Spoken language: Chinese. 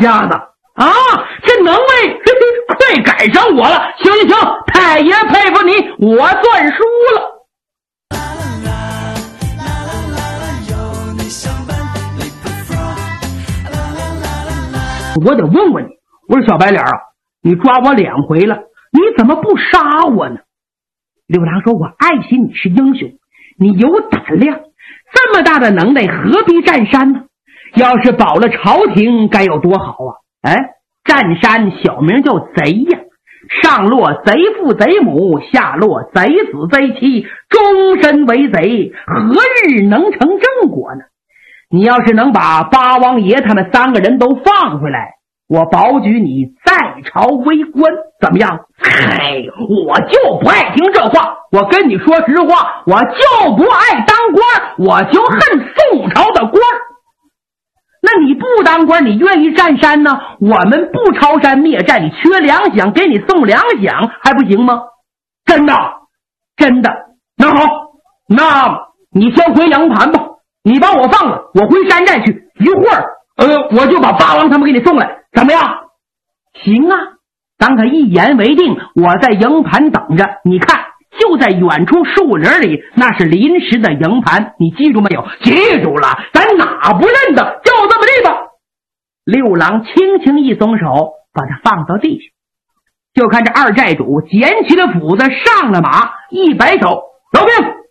家子啊，这能耐快赶上我了。行行行，太爷佩服你，我算输了。我得问问你，我说小白脸啊，你抓我2回了，你怎么不杀我呢？六郎说，我爱惜你是英雄，你有胆量，这么大的能耐何必占山呢？要是保了朝廷该有多好啊！哎，占山小名叫贼呀，上落贼父贼母，下落贼子贼妻，终身为贼，何日能成正果呢？你要是能把八王爷他们3个人都放回来，我保举你在朝为官，怎么样？嘿，我就不爱听这话，我跟你说实话，我就不爱当官，我就恨宋朝的官。那你不当官，你愿意占山呢？我们不抄山灭寨，你缺粮饷，给你送粮饷还不行吗？真的，真的。那好，那你先回营盘吧，你把我放了，我回山寨去，一会儿我就把八王他们给你送来，怎么样？行啊，当他一言为定，我在营盘等着。你看，就在远处树林里，那是临时的营盘，你记住没有？记住了，咱哪不认得，就这么地吧。六郎轻轻一松手，把他放到地下，就看这二寨主捡起了斧子，上了马，一摆手，老兵